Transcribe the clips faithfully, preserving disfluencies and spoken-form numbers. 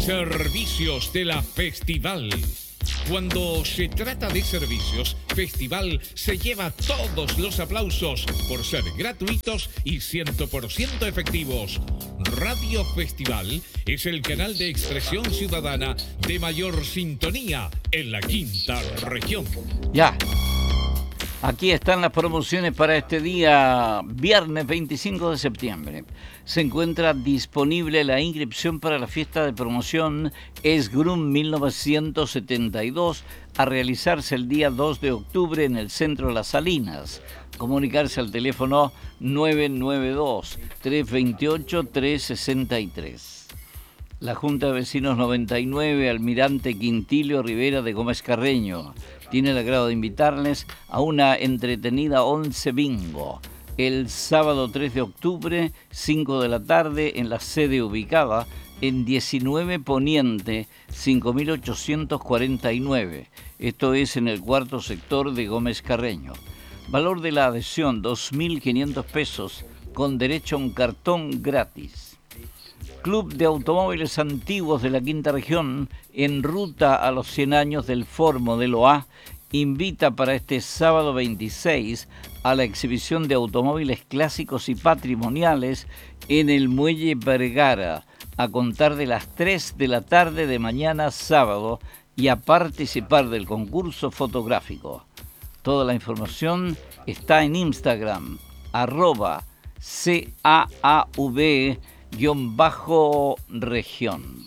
Servicios de la Festival. Cuando se trata de servicios, Festival se lleva todos los aplausos por ser gratuitos y cien por ciento efectivos. Radio Festival es el canal de expresión ciudadana de mayor sintonía en la quinta región. Ya. Aquí están las promociones para este día, viernes veinticinco de septiembre. Se encuentra disponible la inscripción para la fiesta de promoción ESGRUM mil novecientos setenta y dos a realizarse el día dos de octubre en el Centro Las Salinas. Comunicarse al teléfono nueve nueve dos, tres dos ocho, tres seis tres. La Junta de Vecinos noventa y nueve, Almirante Quintilio Rivera de Gómez Carreño, tiene el agrado de invitarles a una entretenida once bingo el sábado tres de octubre, cinco de la tarde, en la sede ubicada en diecinueve Poniente, cinco mil ochocientos cuarenta y nueve. Esto es en el cuarto sector de Gómez Carreño. Valor de la adhesión, dos mil quinientos pesos, con derecho a un cartón gratis. Club de Automóviles Antiguos de la Quinta Región, en ruta a los cien años del Ford Modelo A, invita para este sábado veintiséis a la exhibición de automóviles clásicos y patrimoniales en el Muelle Vergara, a contar de las tres de la tarde de mañana sábado y a participar del concurso fotográfico. Toda la información está en Instagram, arroba C A A V guión bajo región.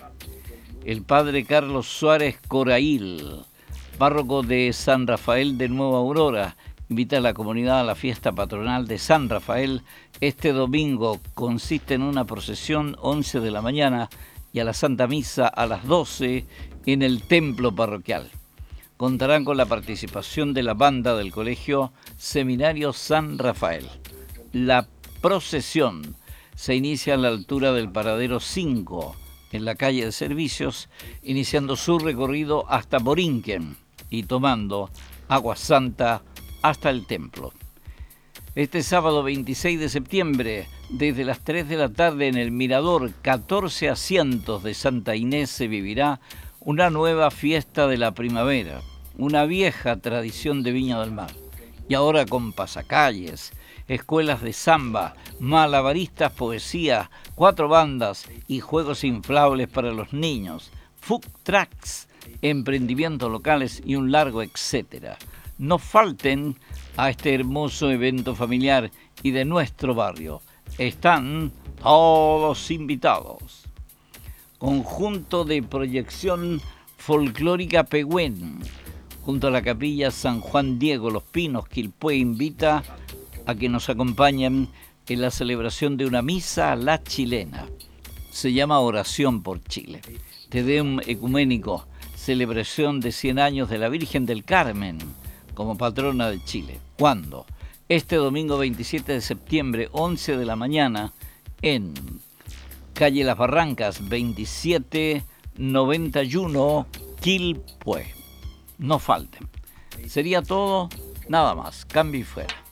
El padre Carlos Suárez Corail, párroco de San Rafael de Nueva Aurora, invita a la comunidad a la fiesta patronal de San Rafael este domingo. Consiste en una procesión once de la mañana y a la Santa Misa a las doce en el templo parroquial. Contarán con la participación de la banda del Colegio Seminario San Rafael. La procesión se inicia a la altura del paradero cinco, en la calle de Servicios, iniciando su recorrido hasta Borinquen y tomando Agua Santa hasta el templo. Este sábado veintiséis de septiembre, desde las tres de la tarde en el Mirador catorce Asientos de Santa Inés, se vivirá una nueva fiesta de la primavera, una vieja tradición de Viña del Mar. Y ahora con pasacalles, escuelas de samba, malabaristas, poesía, cuatro bandas y juegos inflables para los niños, food trucks, emprendimientos locales y un largo etcétera. No falten a este hermoso evento familiar y de nuestro barrio. Están todos invitados. Conjunto de proyección folclórica Pehuen, junto a la capilla San Juan Diego Los Pinos, Quilpué, invita a que nos acompañen en la celebración de una misa a la chilena. Se llama Oración por Chile. Te Deum ecuménico, celebración de cien años de la Virgen del Carmen como patrona de Chile. ¿Cuándo? Este domingo veintisiete de septiembre, once de la mañana, en calle Las Barrancas, veintisiete noventa y uno, Quilpué. No falten. Sería todo, nada más. Cambio y fuera.